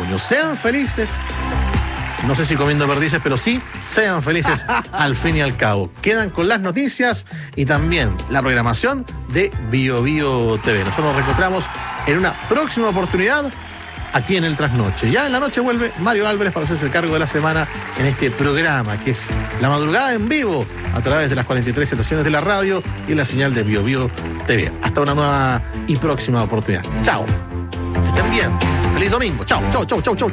junio. Sean felices. No sé si comiendo perdices, pero sí, sean felices al fin y al cabo. Quedan con las noticias y también la programación de BioBio TV. Nosotros nos reencontramos en una próxima oportunidad aquí en el Trasnoche. Ya en la noche vuelve Mario Álvarez para hacerse el cargo de la semana en este programa, que es La Madrugada en Vivo, a través de las 43 estaciones de la radio y la señal de BioBio TV. Hasta una nueva y próxima oportunidad. Chao. Que estén bien. Feliz domingo. Chao, chao, chao, chao, chao.